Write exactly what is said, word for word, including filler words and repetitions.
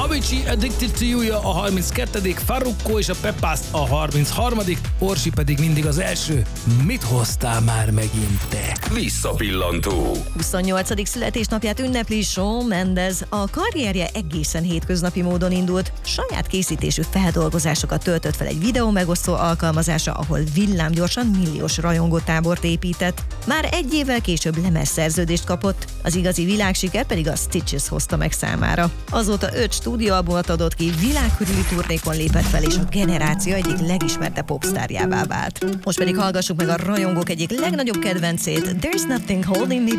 Avicii Addicted to You a harminckettedik, Farruko és a Pepas a harmincharmadik, Orsi pedig mindig az első. Mit hoztál már megint te? Visszapillantó. huszonnyolcadik születésnapját ünnepli Shawn Mendes. A karrierje egészen hétköznapi módon indult. Saját készítésű feldolgozásokat töltött fel egy videó megosztó alkalmazása, ahol villámgyorsan milliós rajongótábort épített. Már egy évvel később lemezszerződést kapott, az igazi világsiker pedig a Stitches hozta meg számára. Azóta öt stúdióalbumot adott ki, világkörüli turnékon lépett fel, és a generáció egyik legismertebb popsztárjává vált. Most pedig hallgassuk meg a rajongók egyik legnagyobb kedvencét, There's Nothing Holding Me